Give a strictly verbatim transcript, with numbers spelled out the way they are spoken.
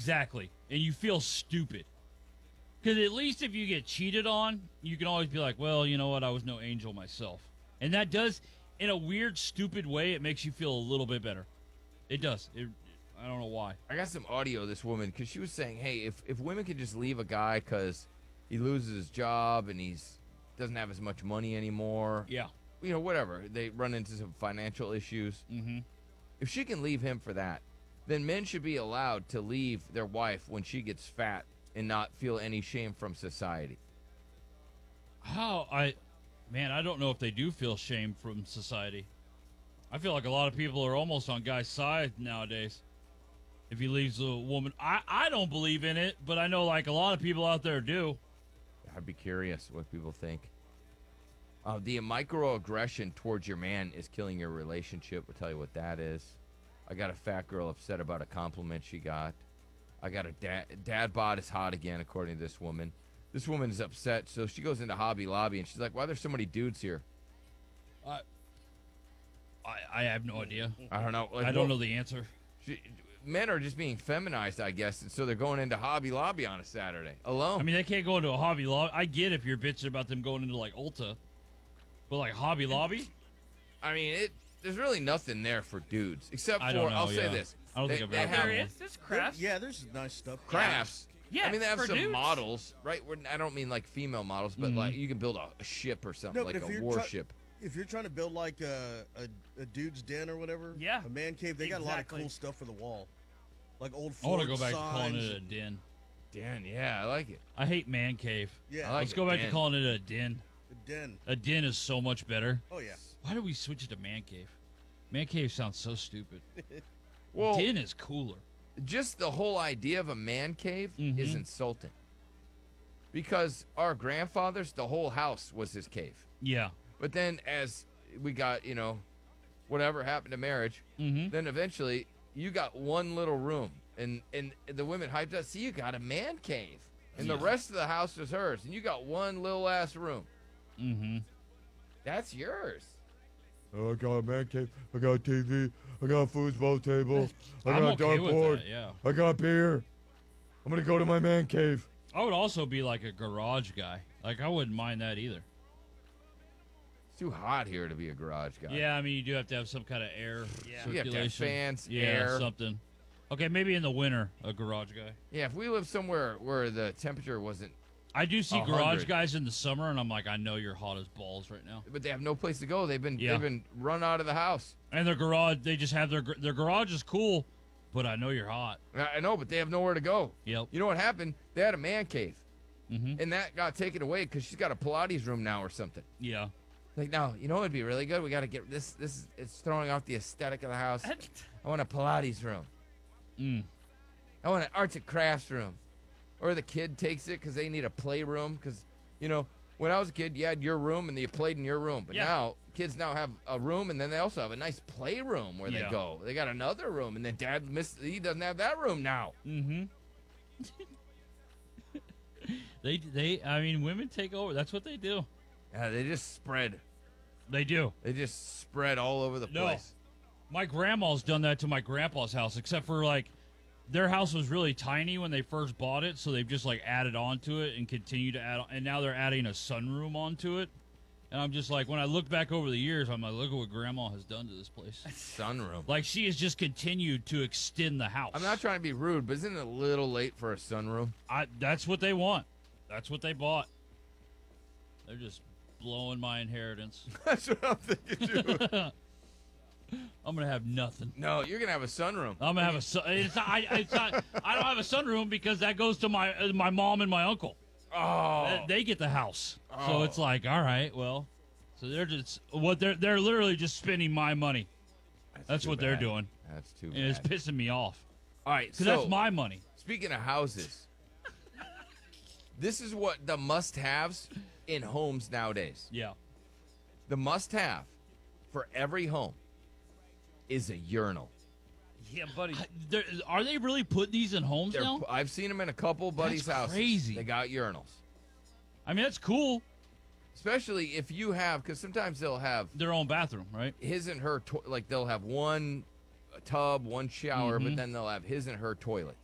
Exactly. And you feel stupid. Because at least if you get cheated on, you can always be like, well, you know what? I was no angel myself. And that does, in a weird, stupid way, it makes you feel a little bit better. It does. It, I don't know why. I got some audio of this woman because she was saying, hey, if, if women could just leave a guy because he loses his job and he's doesn't have as much money anymore. Yeah. You know, whatever. They run into some financial issues. Mm-hmm. If she can leave him for that, then men should be allowed to leave their wife when she gets fat and not feel any shame from society. How I, man, I don't know if they do feel shame from society. I feel like a lot of people are almost on guys' side nowadays. If he leaves a woman, I, I don't believe in it, but I know like a lot of people out there do. I'd be curious what people think. Uh, the microaggression towards your man is killing your relationship. I'll tell you what that is. I got a fat girl upset about a compliment she got. I got a dad, dad bod is hot again, according to this woman. This woman is upset, so she goes into Hobby Lobby, and she's like, why are there so many dudes here? I, I, I have no idea. I don't know. Like, I don't well, know the answer. She, men are just being feminized, I guess, and so they're going into Hobby Lobby on a Saturday alone. I mean, they can't go into a Hobby Lobby. I get if you're bitching about them going into, like, Ulta. But, like, Hobby Lobby? I mean, it. There's really nothing there for dudes, except I for, don't know, I'll yeah. say this. I don't they, think I've they ever have had There one. is. There's crafts. Yeah, there's nice stuff. crafts. Yeah, I mean, they have for some dudes. models, right? We're, I don't mean like female models, but Mhm. like you can build a, a ship or something, No, like but if a you're warship. try- if you're trying to build like a, a, a dude's den or whatever, Yeah. a man cave, they got a lot of Exactly. cool stuff for the wall, like old. I want to Ford go back to calling signs. it a den. Den, yeah, I like it. I hate man cave. Yeah, I like Let's it, go back den. to calling it a den. a den. A den is so much better. Oh yeah. Why do we switch it to man cave? Man cave sounds so stupid. Well, Den is cooler. just the whole idea of a man cave Mhm. is insulting. Because our grandfathers, the whole house was his cave. Yeah. But then as we got, you know, whatever happened to marriage, Mm-hmm. then eventually you got one little room. And, and the women hyped up, see, you got a man cave. And the Yeah. rest of the house was hers. And you got one little ass room. Mm-hmm. That's yours. Oh, I got a man cave. I got a T V. I got a foosball table. I I'm got a okay with dartboard. that, yeah. I got beer. I'm gonna go to my man cave. I would also be like a garage guy. Like, I wouldn't mind that either. It's too hot here to be a garage guy. Yeah, I mean, you do have to have some kind of air Yeah. You have to have circulation. fans, yeah, air. something. Okay, maybe in the winter, a garage guy. Yeah, if we lived somewhere where the temperature wasn't, I do see A garage hundred. guys in the summer, and I'm like, I know you're hot as balls right now. but they have no place to go. They've been Yeah. they've been run out of the house. And their garage, they just have their their garage is cool, but I know you're hot. I I know, but they have nowhere to go. Yep. You know what happened? They had a man cave, Mm-hmm. and that got taken away because she's got a Pilates room now or something. Yeah. Like, no, you know it'd be really good. We got to get this. This is it's throwing off the aesthetic of the house. I want a Pilates room. Mm. I want an arts and crafts room. Or the kid takes it because they need a playroom. Because, you know, when I was a kid, you had your room and you played in your room. But Yeah. now, kids now have a room and then they also have a nice playroom where Yeah. they go. They got another room and then dad miss he doesn't have that room now. Mm-hmm. they they I mean, women take over. That's what they do. Yeah, they just spread. They do. They just spread all over the No. place. My grandma's done that to my grandpa's house, except for like their house was really tiny when they first bought it, so they've just like added on to it and continue to add on, and now they're adding a sunroom onto it. And I'm just like, when I look back over the years, I'm like, look at what grandma has done to this place. Sunroom. Like, she has just continued to extend the house. I'm not trying to be rude, but isn't it a little late for a sunroom? I, that's what they want. That's what they bought. They're just blowing my inheritance. That's what I'm thinking too. I'm gonna have nothing. No, you're gonna have a sunroom. I'm gonna have a. Sun, it's not, I, it's not, I don't have a sunroom because that goes to my uh, my mom and my uncle. Oh, They- They get the house, so Oh. it's like, all right, well, so they're just what they're they're literally just spending my money. That's too what they're bad. doing, That's too and it's bad. pissing me off All right, because so that's my money. speaking of houses, this is what the must-haves in homes nowadays. Yeah, The must-have for every home is a urinal. Yeah, buddy. They're- are they really putting these in homes They're- now? I've seen them in a couple buddies' That's houses. crazy. They got urinals, I mean, that's cool. especially if you have, because sometimes they'll have Their own bathroom, right? his and her, to- like they'll have one tub, one shower, Mhm. but then they'll have his and her toilet.